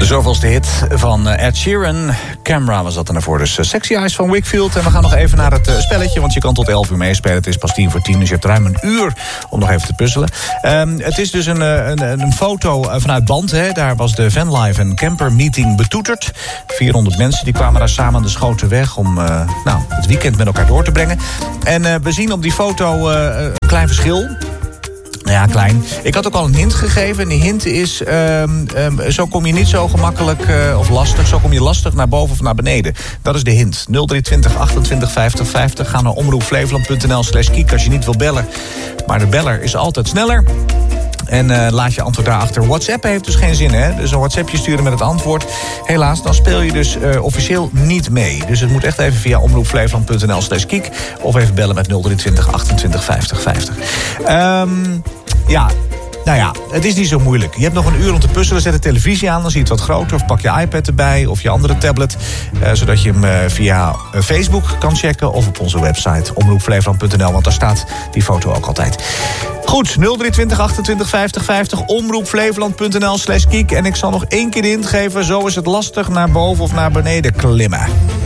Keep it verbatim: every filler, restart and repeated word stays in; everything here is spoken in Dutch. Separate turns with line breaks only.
De zoveelste hit van Ed Sheeran. Camera was dat ervoor. Dus Sexy Eyes van Wakefield. En we gaan nog even naar het spelletje, want je kan tot elf uur meespelen. Het is pas tien voor tien, dus je hebt ruim een uur om nog even te puzzelen. Um, het is dus een, een, een foto vanuit Band. Hè. Daar was de Vanlife en Camper Meeting betoeterd. vierhonderd mensen die kwamen daar samen aan de Schotenweg om uh, nou, het weekend met elkaar door te brengen. En uh, we zien op die foto uh, een klein verschil. Nou ja, klein. Ik had ook al een hint gegeven. En die hint is, um, um, zo kom je niet zo gemakkelijk uh, of lastig. Zo kom je lastig naar boven of naar beneden. Dat is de hint. nul drie twintig achtentwintig vijftig vijftig. Ga naar omroepflevoland.nl slash kiek als je niet wil bellen. Maar de beller is altijd sneller. En uh, laat je antwoord daarachter. WhatsApp heeft dus geen zin, hè? Dus een WhatsAppje sturen met het antwoord. Helaas, dan speel je dus uh, officieel niet mee. Dus het moet echt even via omroepflevoland.nl slash kiek. Of even bellen met nul drie twintig achtentwintig vijftig vijftig. Um, ja... Nou ja, het is niet zo moeilijk. Je hebt nog een uur om te puzzelen. Zet de televisie aan, dan zie je het wat groter. Of pak je iPad erbij of je andere tablet. Uh, zodat je hem uh, via uh, Facebook kan checken. Of op onze website omroepflevoland punt n l. Want daar staat die foto ook altijd. Goed, nul drie twintig achtentwintig vijftig vijftig. omroepflevoland.nl slash kiek. En ik zal nog één keer de hint geven. Zo is het lastig naar boven of naar beneden klimmen.